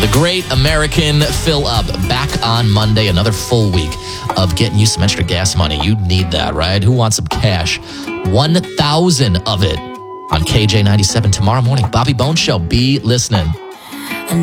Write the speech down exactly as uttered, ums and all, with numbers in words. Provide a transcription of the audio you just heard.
The Great American Fill Up back on Monday. Another full week of getting you some extra gas money. You need that, right? Who wants some cash? one thousand of it on K J ninety-seven tomorrow morning. Bobby Bones Show. Be listening.